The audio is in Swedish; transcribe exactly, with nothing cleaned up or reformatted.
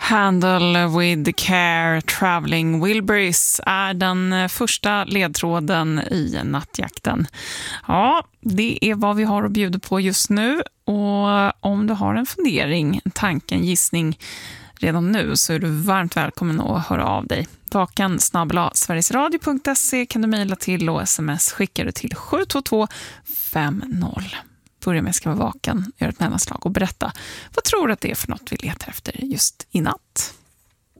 Handle with care, traveling Wilburys är den första ledtråden i nattjakten. Ja, det är vad vi har att bjuda på just nu. Och om du har en fundering, en tanke, en gissning redan nu så är du varmt välkommen att höra av dig. Vakan snabel-a sverigesradio punkt se kan du mejla till och sms skickar du till sju två två fem noll. Börja med ska vara vaken, gör ett mellanslag och berätta vad tror du att det är för något vi letar efter just i natt.